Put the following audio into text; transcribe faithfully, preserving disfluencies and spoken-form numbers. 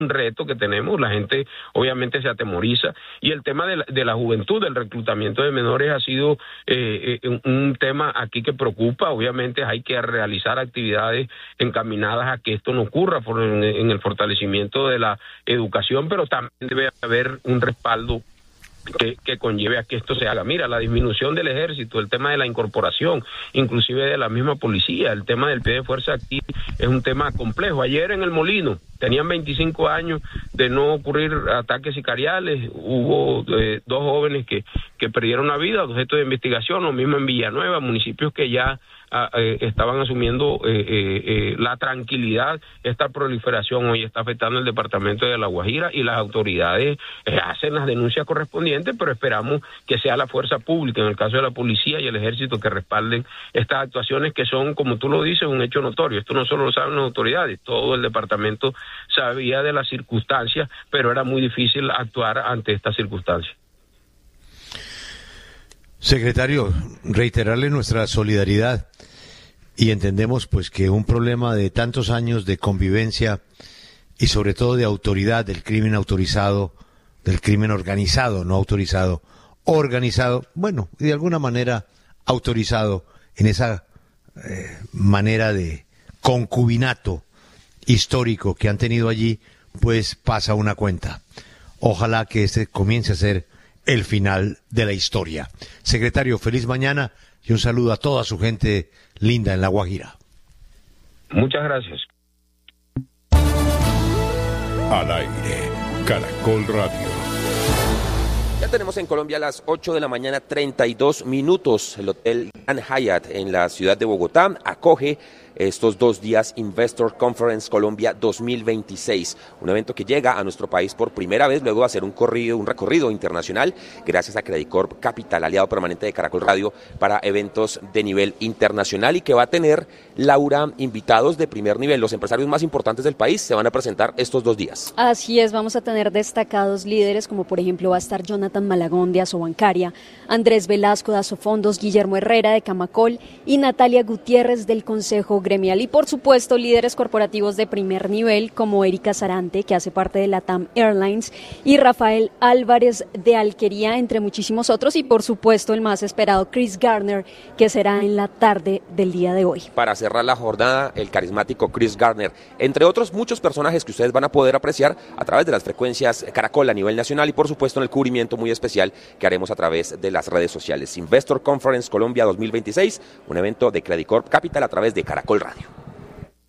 un reto que tenemos, la gente obviamente se atemoriza, y el tema de la, de la juventud, del reclutamiento de menores ha sido eh, eh, un, un tema aquí que preocupa. Obviamente hay que realizar actividades encaminadas a que esto no ocurra por, en, en el fortalecimiento de la educación, pero también debe haber un respaldo Que, que conlleve a que esto se haga. Mira, la disminución del ejército, el tema de la incorporación, inclusive de la misma policía, el tema del pie de fuerza aquí es un tema complejo. Ayer en el Molino tenían veinticinco años de no ocurrir ataques sicariales, hubo eh, dos jóvenes que, que perdieron la vida, objeto de investigación, lo mismo en Villanueva, municipios que ya a, eh, estaban asumiendo eh, eh, eh, la tranquilidad. Esta proliferación hoy está afectando el departamento de La Guajira y las autoridades eh, hacen las denuncias correspondientes, pero esperamos que sea la fuerza pública, en el caso de la policía y el ejército, que respalden estas actuaciones que son, como tú lo dices, un hecho notorio. Esto no solo lo saben las autoridades, todo el departamento sabía de las circunstancias, pero era muy difícil actuar ante estas circunstancias. Secretario, reiterarle nuestra solidaridad, y entendemos pues que un problema de tantos años de convivencia y sobre todo de autoridad del crimen autorizado, del crimen organizado, no autorizado, organizado, bueno, y de alguna manera autorizado en esa eh, manera de concubinato histórico que han tenido allí, pues pasa una cuenta. Ojalá que este comience a ser el final de la historia. Secretario, feliz mañana y un saludo a toda su gente linda en La Guajira. Muchas gracias. Al aire, Caracol Radio. Ya tenemos en Colombia a las ocho de la mañana, treinta y dos minutos. El Hotel Grand Hyatt en la ciudad de Bogotá acoge estos dos días Investor Conference Colombia dos mil veintiséis, un evento que llega a nuestro país por primera vez luego de hacer un, corrido, un recorrido internacional gracias a Credicorp Capital, aliado permanente de Caracol Radio para eventos de nivel internacional, y que va a tener, Laura, invitados de primer nivel. Los empresarios más importantes del país se van a presentar estos dos días. Así es, vamos a tener destacados líderes como por ejemplo va a estar Jonathan Malagón de Asobancaria, Andrés Velasco de Asofondos, Guillermo Herrera de Camacol y Natalia Gutiérrez del Consejo Gremial, y por supuesto líderes corporativos de primer nivel como Erika Sarante, que hace parte de LATAM Airlines, y Rafael Álvarez de Alquería, entre muchísimos otros, y por supuesto el más esperado, Chris Gardner, que será en la tarde del día de hoy. Para cerrar la jornada, el carismático Chris Gardner, entre otros muchos personajes que ustedes van a poder apreciar a través de las frecuencias Caracol a nivel nacional, y por supuesto en el cubrimiento muy especial que haremos a través de las redes sociales. Investor Conference Colombia dos mil veintiséis, un evento de Credicorp Capital a través de Caracol Radio.